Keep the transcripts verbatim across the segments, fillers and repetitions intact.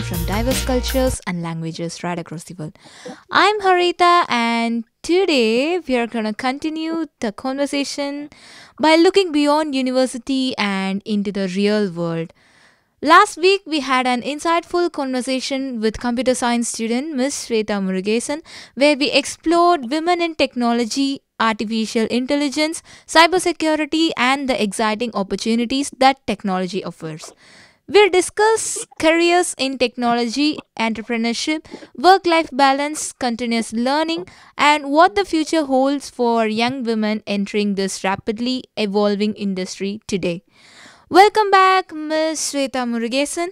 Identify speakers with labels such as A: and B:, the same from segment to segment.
A: from diverse cultures and languages right across the world. I'm Harita, and today we are going to continue the conversation by looking beyond university and into the real world. Last week, we had an insightful conversation with computer science student Miss Shweta Murugesan, where we explored women in technology, artificial intelligence, cybersecurity, and the exciting opportunities that technology offers. We'll discuss careers in technology, entrepreneurship, work life balance, continuous learning, and what the future holds for young women entering this rapidly evolving industry today. Welcome back, Miss Shweta Murugesan.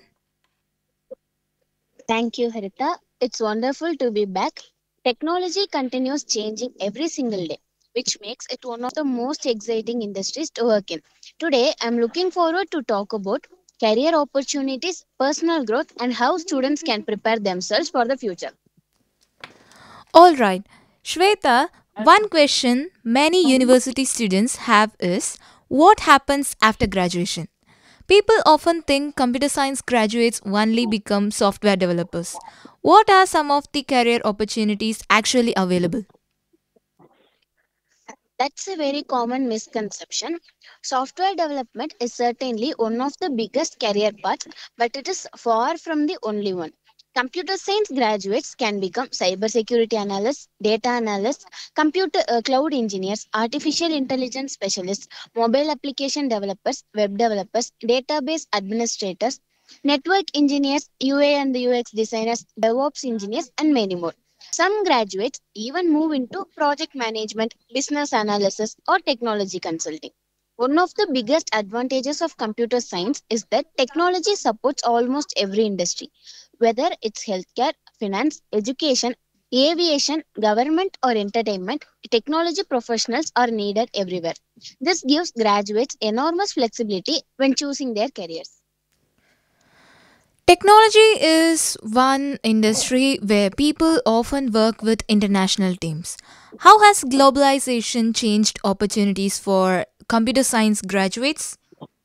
B: Thank you, Harita. It's wonderful to be back. Technology continues changing every single day, which makes it one of the most exciting industries to work in. Today, I'm looking forward to talk about career opportunities, personal growth, and how students can prepare themselves for the future.
A: All right, Shweta, one question many university students have is what happens after graduation? People often think computer science graduates only become software developers. What are some of the career opportunities actually available?
B: That's a very common misconception. Software development is certainly one of the biggest career paths, but it is far from the only one. Computer science graduates can become cybersecurity analysts, data analysts, computer uh, cloud engineers, artificial intelligence specialists, mobile application developers, web developers, database administrators, network engineers, U A and U X designers, DevOps engineers, and many more. Some graduates even move into project management, business analysis, or technology consulting. One of the biggest advantages of computer science is that technology supports almost every industry, whether it's healthcare, finance, education, aviation, government, or entertainment. Technology professionals are needed everywhere. This gives graduates enormous flexibility when choosing their careers.
A: Technology is one industry where people often work with international teams. How has globalization changed opportunities for computer science graduates?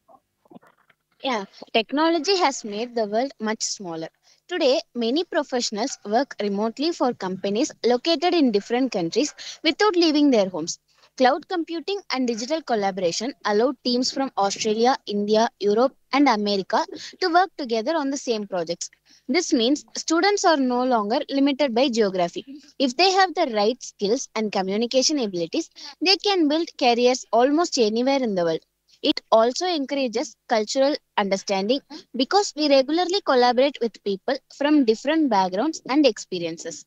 B: Yeah, technology has made the world much smaller. Today, many professionals work remotely for companies located in different countries without leaving their homes. Cloud computing and digital collaboration allow teams from Australia, India, Europe, and America to work together on the same projects. This means students are no longer limited by geography. If they have the right skills and communication abilities, they can build careers almost anywhere in the world. It also encourages cultural understanding because we regularly collaborate with people from different backgrounds and experiences.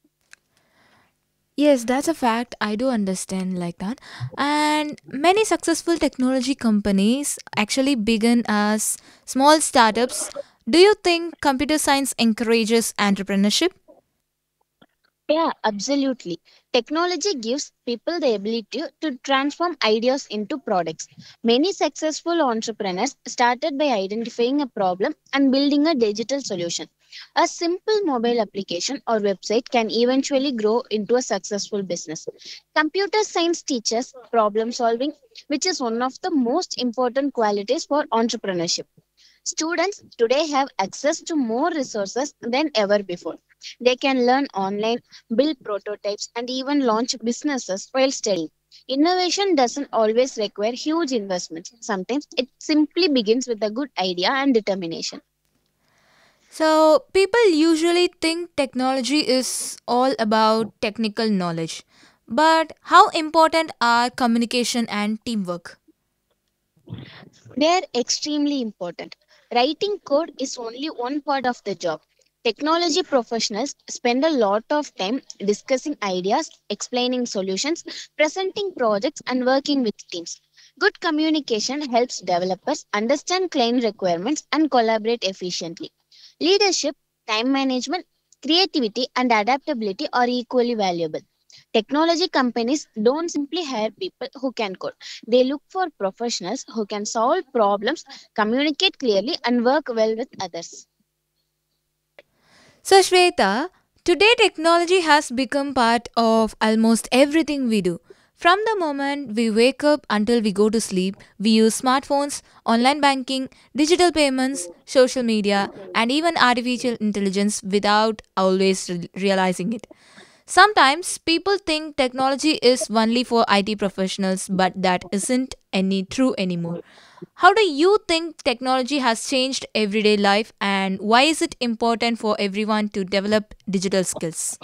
A: Yes, that's a fact. I do understand like that. And many successful technology companies actually begin as small startups. Do you think computer science encourages entrepreneurship?
B: Yeah, absolutely. Technology gives people the ability to transform ideas into products. Many successful entrepreneurs started by identifying a problem and building a digital solution. A simple mobile application or website can eventually grow into a successful business. Computer science teaches problem solving, which is one of the most important qualities for entrepreneurship. Students today have access to more resources than ever before. They can learn online, build prototypes, and even launch businesses while studying. Innovation doesn't always require huge investments. Sometimes it simply begins with a good idea and determination.
A: So, people usually think technology is all about technical knowledge. But how important are communication and teamwork?
B: They are extremely important. Writing code is only one part of the job. Technology professionals spend a lot of time discussing ideas, explaining solutions, presenting projects, and working with teams. Good communication helps developers understand client requirements and collaborate efficiently. Leadership, time management, creativity, and adaptability are equally valuable. Technology companies don't simply hire people who can code. They look for professionals who can solve problems, communicate clearly, and work well with others.
A: So, Shweta, today technology has become part of almost everything we do, From the moment we wake up until we go to sleep, we use smartphones, online banking, digital payments, social media, and even artificial intelligence without always re- realizing it. Sometimes people think technology is only for I T professionals, but that isn't any true anymore. How do you think technology has changed everyday life and why is it important for everyone to develop digital skills?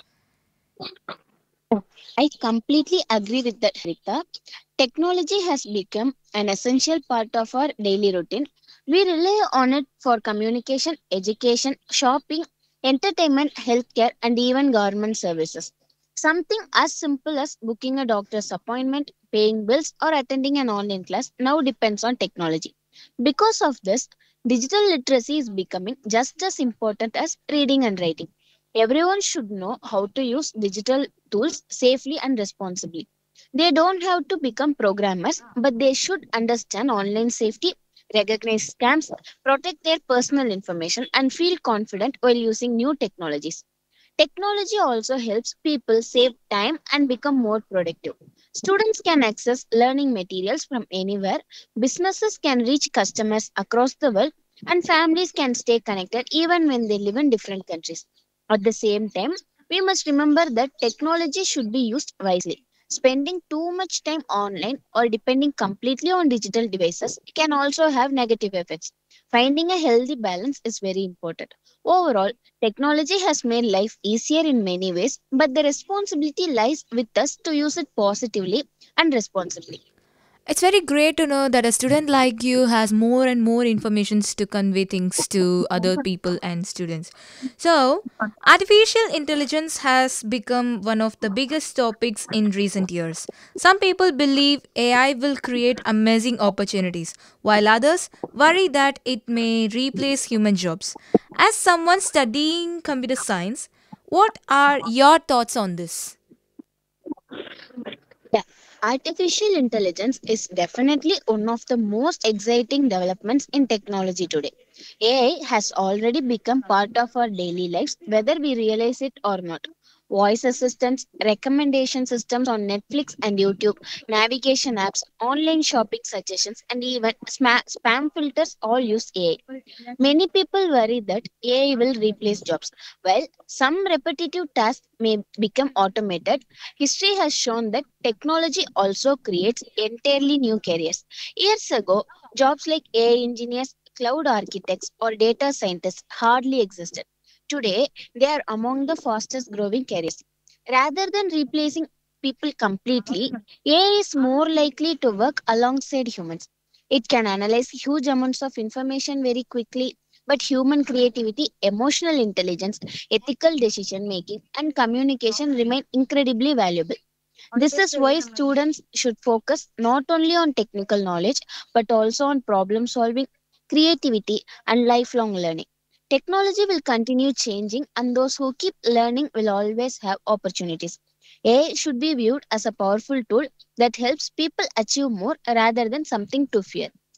B: I completely agree with that, Rita. Technology has become an essential part of our daily routine. We rely on it for communication, education, shopping, entertainment, healthcare, and even government services. Something as simple as booking a doctor's appointment, paying bills, or attending an online class now depends on technology. Because of this, digital literacy is becoming just as important as reading and writing. Everyone should know how to use digital tools safely and responsibly. They don't have to become programmers, but they should understand online safety, recognize scams, protect their personal information, and feel confident while using new technologies. Technology also helps people save time and become more productive. Students can access learning materials from anywhere, businesses can reach customers across the world, and families can stay connected even when they live in different countries. At the same time, we must remember that technology should be used wisely. Spending too much time online or depending completely on digital devices can also have negative effects. Finding a healthy balance is very important. Overall, technology has made life easier in many ways, but the responsibility lies with us to use it positively and responsibly.
A: It's very great to know that a student like you has more and more informations to convey things to other people and students. So, artificial intelligence has become one of the biggest topics in recent years. Some people believe A I will create amazing opportunities, while others worry that it may replace human jobs. As someone studying computer science, what are your thoughts on this?
B: Yeah, artificial intelligence is definitely one of the most exciting developments in technology today. A I has already become part of our daily lives, whether we realize it or not. Voice assistants, recommendation systems on Netflix and YouTube, navigation apps, online shopping suggestions, and even sma- spam filters all use A I. Many people worry that A I will replace jobs. While some repetitive tasks may become automated, history has shown that technology also creates entirely new careers. Years ago, jobs like A I engineers, cloud architects, or data scientists hardly existed. Today, they are among the fastest growing careers. Rather than replacing people completely, A I is more likely to work alongside humans. It can analyze huge amounts of information very quickly, but human creativity, emotional intelligence, ethical decision making, and communication remain incredibly valuable. This is why students should focus not only on technical knowledge but also on problem solving, creativity, and lifelong learning. Technology will continue changing, and those who keep learning will always have opportunities. A I should be viewed as a powerful tool that helps people achieve more rather than something to fear.